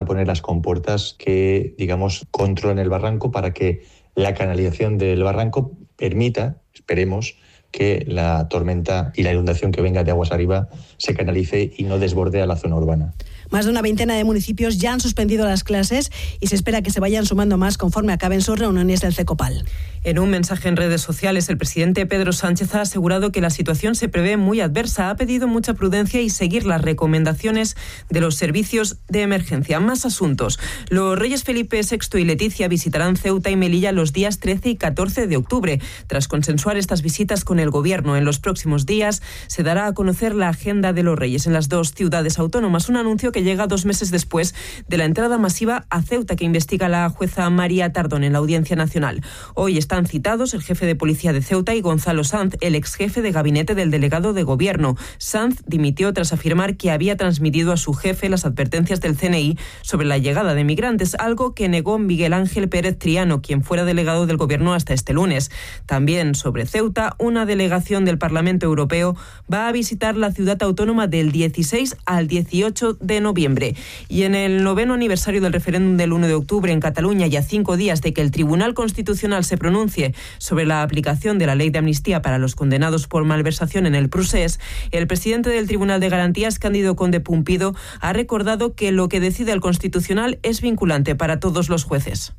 poner las compuertas que, digamos, controlan el barranco para que la canalización del barranco permita, esperemos, que la tormenta y la inundación que venga de aguas arriba se canalice y no desborde a la zona urbana. Más de una veintena de municipios ya han suspendido las clases y se espera que se vayan sumando más conforme acaben sus reuniones del CECOPAL. En un mensaje en redes sociales, el presidente Pedro Sánchez ha asegurado que la situación se prevé muy adversa. Ha pedido mucha prudencia y seguir las recomendaciones de los servicios de emergencia. Más asuntos. Los reyes Felipe VI y Leticia visitarán Ceuta y Melilla los días 13 y 14 de octubre. Tras consensuar estas visitas con el Gobierno, en los próximos días se dará a conocer la agenda de los reyes en las dos ciudades autónomas. Un anuncio que llega 2 meses después de la entrada masiva a Ceuta que investiga la jueza María Tardón en la Audiencia Nacional. Hoy están citados el jefe de policía de Ceuta y Gonzalo Sanz, el ex jefe de gabinete del delegado de Gobierno. Sanz dimitió tras afirmar que había transmitido a su jefe las advertencias del CNI sobre la llegada de migrantes, algo que negó Miguel Ángel Pérez Triano, quien fuera delegado del Gobierno hasta este lunes. También sobre Ceuta, una delegación del Parlamento Europeo va a visitar la ciudad autónoma del 16 al 18 de noviembre. Y en el 9º aniversario del referéndum del 1 de octubre en Cataluña y a 5 días de que el Tribunal Constitucional se pronuncie sobre la aplicación de la ley de amnistía para los condenados por malversación en el Procés, el presidente del Tribunal de Garantías, Cándido Conde Pumpido, ha recordado que lo que decide el Constitucional es vinculante para todos los jueces.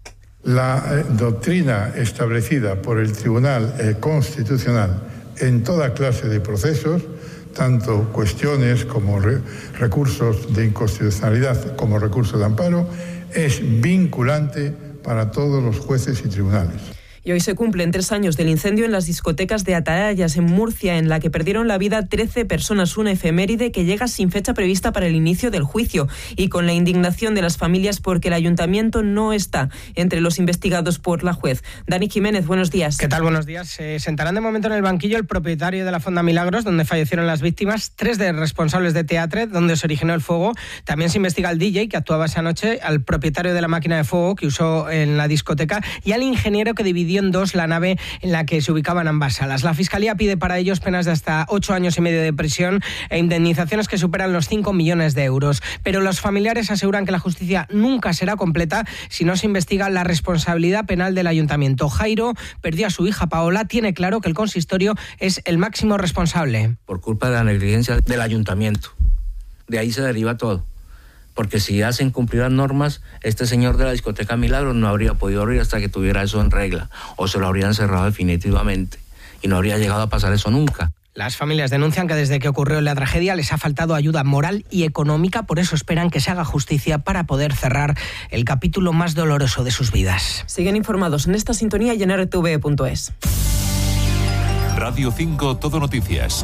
La doctrina establecida por el Tribunal Constitucional en toda clase de procesos, tanto cuestiones como recursos de inconstitucionalidad como recursos de amparo, es vinculante para todos los jueces y tribunales. Y hoy se cumplen 3 años del incendio en las discotecas de Atarayas, en Murcia, en la que perdieron la vida 13 personas, una efeméride que llega sin fecha prevista para el inicio del juicio y con la indignación de las familias porque el ayuntamiento no está entre los investigados por la juez. Dani Jiménez, buenos días. ¿Qué tal? Buenos días. Se sentarán de momento en el banquillo el propietario de la Fonda Milagros, donde fallecieron las víctimas, 3 de responsables de Teatre, donde se originó el fuego. También se investiga al DJ que actuaba esa noche, al propietario de la máquina de fuego que usó en la discoteca y al ingeniero que dividió en 2 la nave en la que se ubicaban ambas salas. La Fiscalía pide para ellos penas de hasta 8 años y medio de prisión e indemnizaciones que superan los 5 millones de euros. Pero los familiares aseguran que la justicia nunca será completa si no se investiga la responsabilidad penal del ayuntamiento. Jairo perdió a su hija Paola, tiene claro que el consistorio es el máximo responsable. Por culpa de la negligencia del ayuntamiento. De ahí se deriva todo. Porque si hacen cumplir las normas, este señor de la discoteca Milagros no habría podido abrir hasta que tuviera eso en regla, o se lo habrían cerrado definitivamente, y no habría llegado a pasar eso nunca. Las familias denuncian que desde que ocurrió la tragedia les ha faltado ayuda moral y económica, por eso esperan que se haga justicia para poder cerrar el capítulo más doloroso de sus vidas. Siguen informados en esta sintonía y en rtv.es. Radio 5 Todo Noticias.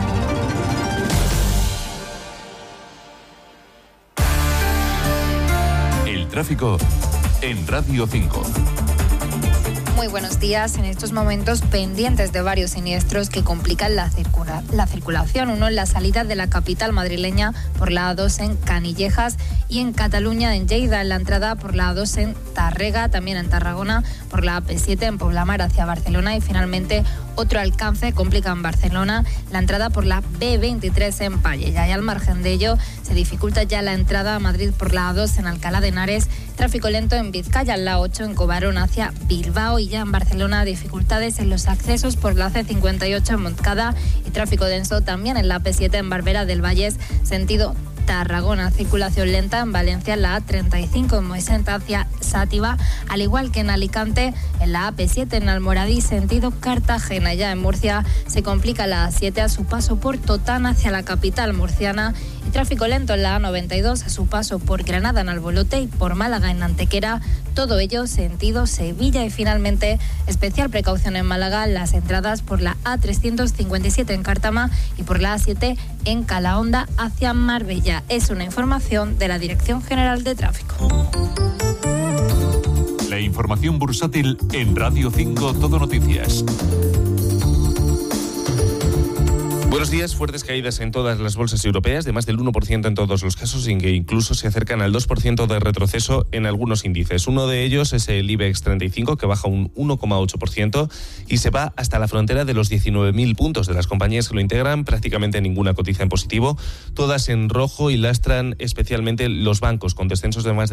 Tráfico en Radio 5. Muy buenos días. En estos momentos pendientes de varios siniestros que complican la circulación. Uno en la salida de la capital madrileña por la A2 en Canillejas y en Cataluña, en Lleida, en la entrada por la A2 en Tàrrega, también en Tarragona, por la AP7 en Poblamar hacia Barcelona y finalmente otro alcance complica en Barcelona la entrada por la B23 en Pallejà. Y al margen de ello se dificulta ya la entrada a Madrid por la A2 en Alcalá de Henares, tráfico lento en Vizcaya, en la A8 en Cobarón hacia Bilbao y ya en Barcelona dificultades en los accesos por la C58 en Montcada y tráfico denso también en la AP7 en Barbera del Vallès, sentido Tarragona, circulación lenta en Valencia, en la A35 en Moixent hacia Sátiva, al igual que en Alicante, en la AP7 en Almoradí, sentido Cartagena. Ya en Murcia se complica la A7 a su paso por Totana hacia la capital murciana y tráfico lento en la A92 a su paso por Granada en Albolote y por Málaga en Antequera, todo ello sentido Sevilla. Y finalmente especial precaución en Málaga, las entradas por la A357 en Cártama y por la A7 en Calahonda hacia Marbella. Es una información de la Dirección General de Tráfico. La información bursátil en Radio 5 Todo Noticias. Buenos días. Fuertes caídas en todas las bolsas europeas, de más del 1% en todos los casos, y que incluso se acercan al 2% de retroceso en algunos índices. Uno de ellos es el IBEX 35, que baja un 1,8% y se va hasta la frontera de los 19.000 puntos. De las compañías que lo integran, prácticamente ninguna cotiza en positivo, todas en rojo, y lastran especialmente los bancos, con descensos de más del